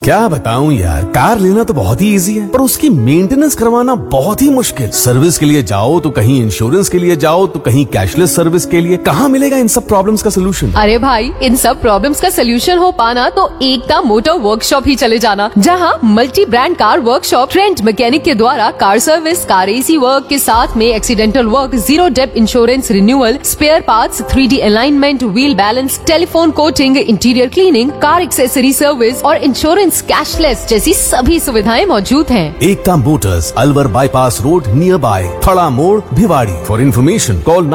क्या बताऊं यार, कार लेना तो बहुत ही इजी है पर उसकी मेंटेनेंस करवाना बहुत ही मुश्किल। सर्विस के लिए जाओ तो कहीं इंश्योरेंस के लिए जाओ तो कहीं कैशलेस सर्विस के लिए। कहाँ मिलेगा इन सब प्रॉब्लम्स का सोल्यूशन? अरे भाई, इन सब प्रॉब्लम्स का सोल्यूशन हो पाना तो एकता मोटर वर्कशॉप ही चले जाना, जहाँ multi brand car workshop trend mechanic के द्वारा car service, car AC work के साथ में accidental work, zero Depp insurance renewal, spare parts, 3D alignment, wheel balance, telephone coating, interior cleaning, car accessory service और insurance cashless जैसी सभी सुविधाएं मौजूद हैं। एकता Motors, Alwar bypass road, near by थड़ा मोड़, भिवाड़ी। For information call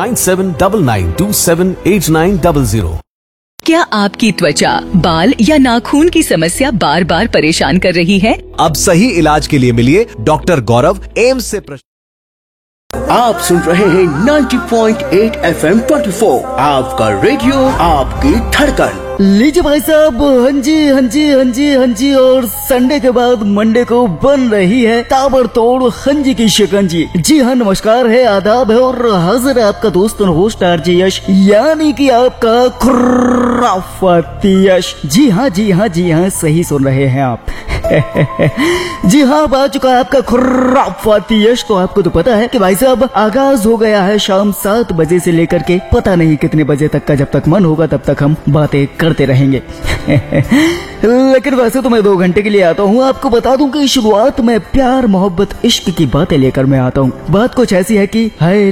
9799278900। क्या आपकी त्वचा, बाल या नाखून की समस्या बार बार परेशान कर रही है? अब सही इलाज के लिए मिलिए डॉक्टर गौरव, एम्स से। आप सुन रहे हैं 90.8 FM 24, आपका रेडियो, आपकी धड़कन। लीजिए भाई साहब, हंजी और संडे के बाद मंडे को बन रही है ताबड़तोड़ हंजी की शिकंजी। जी हाँ, नमस्कार है, आदाब है और हाजिर है आपका दोस्त और होस्ट आरजे यश, यानी कि आपका खुराफाती यश। जी हाँ, सही सुन रहे हैं आप। जी हाँ, अब आ चुका है आपका खुराफाती यश। तो आपको तो पता है कि भाई साहब आगाज हो गया है शाम 7 बजे से लेकर के पता नहीं कितने बजे तक का। जब तक मन होगा तब तक हम बातें करते रहेंगे। लेकिन वैसे तो मैं 2 घंटे के लिए आता हूँ। आपको बता दूं कि शुरुआत में प्यार, मोहब्बत, इश्क की बातें लेकर मैं आता हूँ। बात कुछ ऐसी है कि हाय